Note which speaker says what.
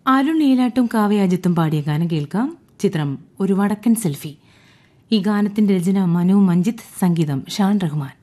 Speaker 1: അരുൺ നീലാട്ടും കാവ്യാജിത്തും പാടിയ ഗാനം കേൾക്കാം. ചിത്രം ഒരു വടക്കൻ സെൽഫി. ഈ ഗാനത്തിന്റെ രചന മനു മഞ്ജിത്ത്, സംഗീതം ഷാൻ റഹ്മാൻ.